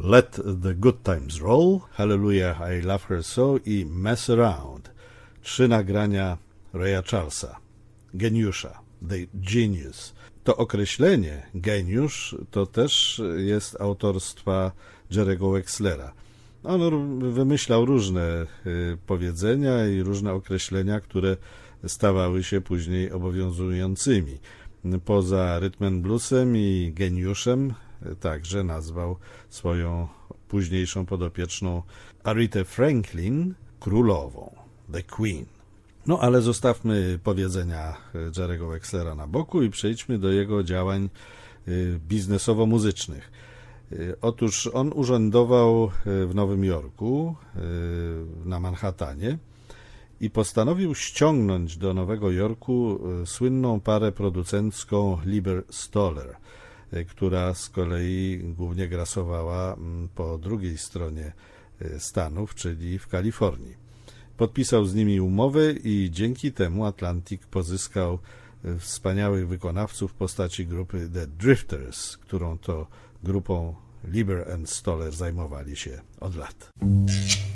Let the Good Times Roll, Hallelujah, I Love Her So i Mess Around. 3 nagrania Raya Charlesa, geniusza, The Genius. To określenie geniusz to też jest autorstwa Jerry'ego Wexlera. On wymyślał różne powiedzenia i różne określenia, które stawały się później obowiązującymi. Poza rytm and bluesem i geniuszem także nazwał swoją późniejszą podopieczną Aretę Franklin królową, The Queen. No ale zostawmy powiedzenia Jerry'ego Wexlera na boku i przejdźmy do jego działań biznesowo-muzycznych. Otóż on urzędował w Nowym Jorku, na Manhattanie i postanowił ściągnąć do Nowego Jorku słynną parę producencką Lieber Stoller, która z kolei głównie grasowała po drugiej stronie Stanów, czyli w Kalifornii. Podpisał z nimi umowę i dzięki temu Atlantic pozyskał wspaniałych wykonawców w postaci grupy The Drifters, którą to grupą Lieber and Stoller zajmowali się od lat.